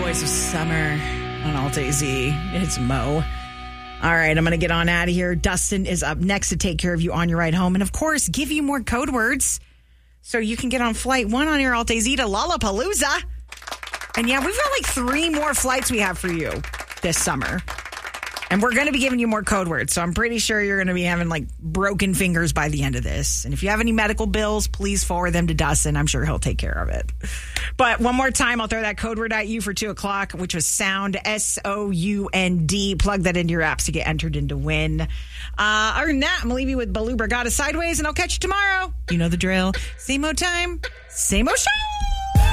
Voice of Summer on Alt AZ. It's Mo. All right, I'm going to get on out of here. Dustin is up next to take care of you on your ride home. And, of course, give you more code words so you can get on Flight 1 on your Alt AZ to Lollapalooza. And, yeah, we've got like 3 more flights we have for you this summer. And we're going to be giving you more code words. So I'm pretty sure you're going to be having like broken fingers by the end of this. And if you have any medical bills, please forward them to Dustin. I'm sure he'll take care of it. But one more time, I'll throw that code word at you for 2 o'clock, which was SOUND, SOUND. Plug that into your apps to get entered in to win. Other than that, I'm going to leave you with Baloo Bragada Sideways, and I'll catch you tomorrow. You know the drill. Same old time, same old show.